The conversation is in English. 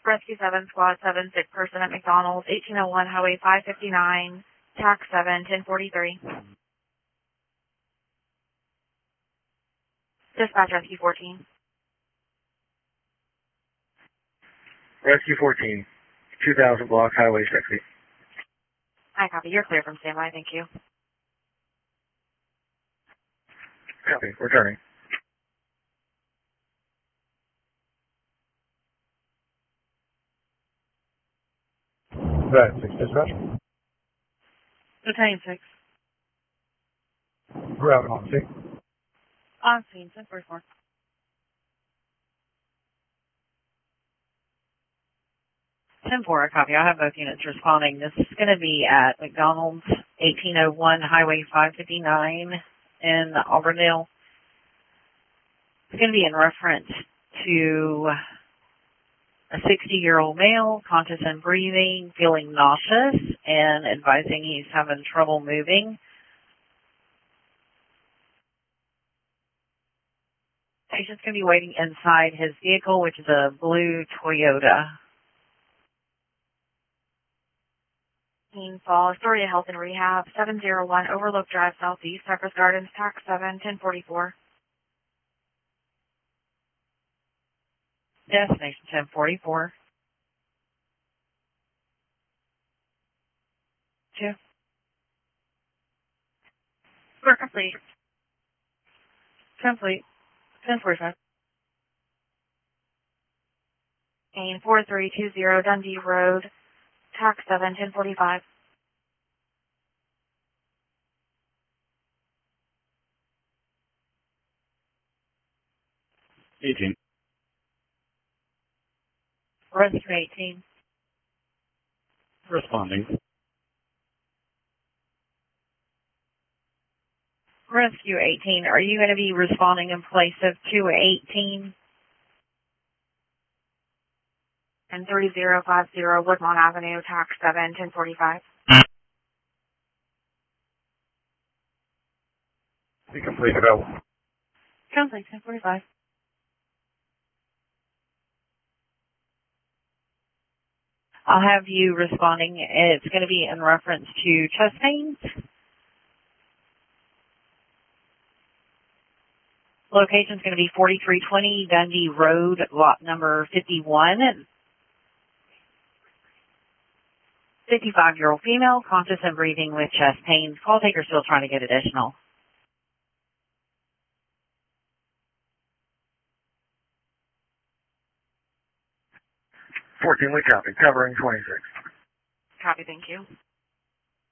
Rescue 7, Squad 7, sick person at McDonald's, 1801 Highway 559, TAC 7, 1043. Dispatch Rescue 14. Rescue 14, 2000 block Highway 60. I copy. You're clear from standby. Thank you. Copy. Returning. Right, 6 dispatch. Lieutenant 6. Route on scene. On scene, 1044. I copy. I have both units responding. This is going to be at McDonald's, 1801 Highway 559 in Auburndale. It's going to be in reference to a 60-year-old male, conscious and breathing, feeling nauseous, and advising he's having trouble moving. Patient's going to be waiting inside his vehicle, which is a blue Toyota. Fall, Astoria Health and Rehab, 701 Overlook Drive Southeast, Cypress Gardens, TAC 7, 1044. Destination 1044. 2. We're complete. Complete. 1045. And 4320 Dundee Road, TAC 7, 1045. Rescue 18. Responding. Rescue 18, are you going to be responding in place of 218 and 3050 Woodmont Avenue, TAC 7, 1045? Be complete available. Complete, 1045. I'll have you responding. It's going to be in reference to chest pains. Location's going to be 4320 Dundee Road, lot number 51. 55-year-old female, conscious and breathing with chest pains. Call taker still trying to get additional. 14, we copy. Covering 26. Copy, thank you.